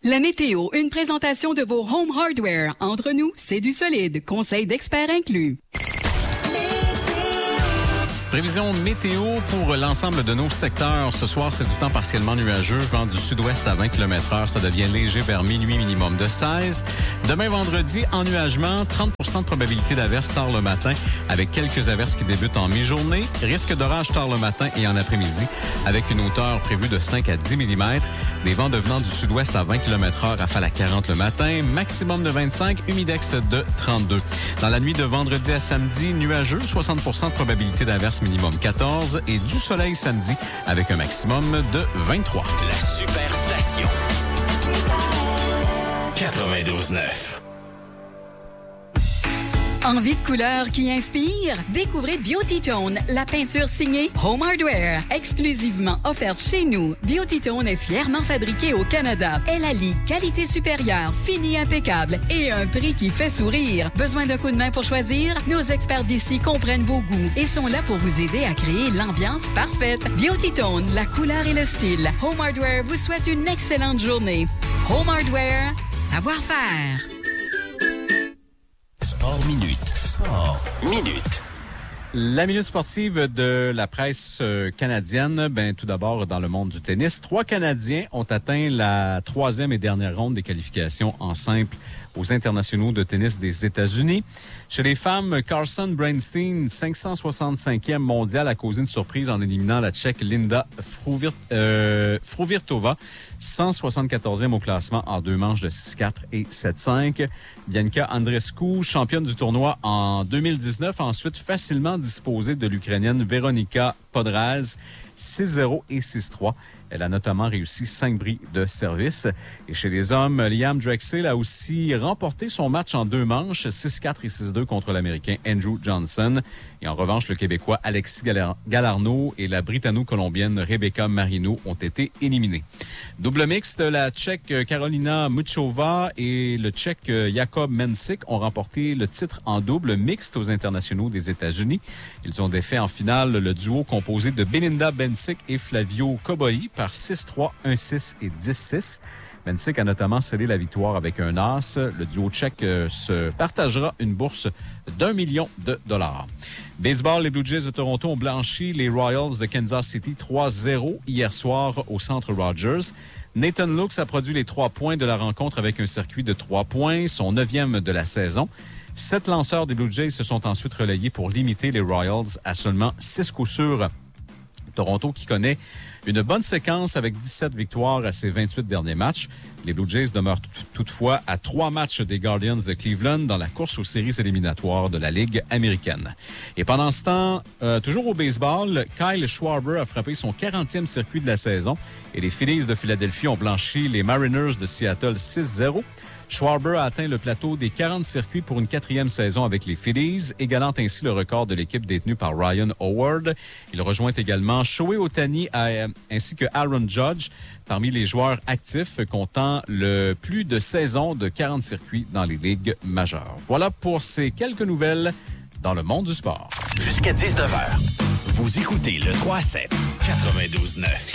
La météo, une présentation de vos Home Hardware. Entre nous, c'est du solide. Conseil d'experts inclus. Prévision météo pour l'ensemble de nos secteurs. Ce soir, c'est du temps partiellement nuageux. Vent du sud-ouest à 20 km/h. Ça devient léger vers minuit, minimum de 16. Demain, vendredi, ennuagement. 30 de probabilité d'averses tard le matin avec quelques averses qui débutent en mi-journée. Risque d'orage tard le matin et en après-midi avec une hauteur prévue de 5 à 10 mm. Des vents devenant du sud-ouest à 20 km/h, rafale à 40 le matin. Maximum de 25, humidex de 32. Dans la nuit de vendredi à samedi, nuageux. 60 de probabilité d'averses, minimum 14 et du soleil samedi avec un maximum de 23. La Superstation 92.9. Envie de couleurs qui inspire? Découvrez Beauty Tone, la peinture signée Home Hardware, exclusivement offerte chez nous. Beauty Tone est fièrement fabriquée au Canada. Elle allie qualité supérieure, fini impeccable et un prix qui fait sourire. Besoin d'un coup de main pour choisir? Nos experts d'ici comprennent vos goûts et sont là pour vous aider à créer l'ambiance parfaite. Beauty Tone, la couleur et le style. Home Hardware vous souhaite une excellente journée. Home Hardware, savoir-faire. Sport Minute. Sport Minute. La minute sportive de la presse canadienne. Tout d'abord, dans le monde du tennis, 3 Canadiens ont atteint la 3e et dernière ronde des qualifications en simple aux internationaux de tennis des États-Unis. Chez les femmes, Carson Bernstein, 565e mondial, a causé une surprise en éliminant la Tchèque Linda Fruhvirtova, 174e au classement en 2 manches de 6-4 et 7-5. Bianca Andreescu, championne du tournoi en 2019, a ensuite facilement disposé de l'Ukrainienne Veronika Podraz, 6-0 et 6-3. Elle a notamment réussi 5 bris de service. Et chez les hommes, Liam Drexel a aussi remporté son match en 2 manches, 6-4 et 6-2 contre l'Américain Andrew Johnson. Et en revanche, le Québécois Alexis Galarneau et la Britanno-Colombienne Rebecca Marino ont été éliminés. Double mixte, la Tchèque Karolina Muchova et le Tchèque Jakub Mensik ont remporté le titre en double mixte aux internationaux des États-Unis. Ils ont défait en finale le duo composé de Belinda Bencic et Flavio Koboi par 6-3, 1-6 et 10-6. Bencic a notamment scellé la victoire avec un as. Le duo tchèque se partagera une bourse d'1 million de dollars. Baseball, les Blue Jays de Toronto ont blanchi les Royals de Kansas City 3-0 hier soir au Centre Rogers. Nathan Lukes a produit les 3 points de la rencontre avec un circuit de 3 points, son 9e de la saison. 7 lanceurs des Blue Jays se sont ensuite relayés pour limiter les Royals à seulement 6 coups sûrs. Toronto qui connaît une bonne séquence avec 17 victoires à ses 28 derniers matchs. Les Blue Jays demeurent toutefois à 3 matchs des Guardians de Cleveland dans la course aux séries éliminatoires de la Ligue américaine. Et pendant ce temps, toujours au baseball, Kyle Schwarber a frappé son 40e circuit de la saison et les Phillies de Philadelphie ont blanchi les Mariners de Seattle 6-0. Schwarber a atteint le plateau des 40 circuits pour une 4e saison avec les Phillies, égalant ainsi le record de l'équipe détenue par Ryan Howard. Il rejoint également Shohei Ohtani ainsi que Aaron Judge parmi les joueurs actifs comptant le plus de saisons de 40 circuits dans les ligues majeures. Voilà pour ces quelques nouvelles dans le monde du sport. Jusqu'à 19h, vous écoutez le 3-7 92.9.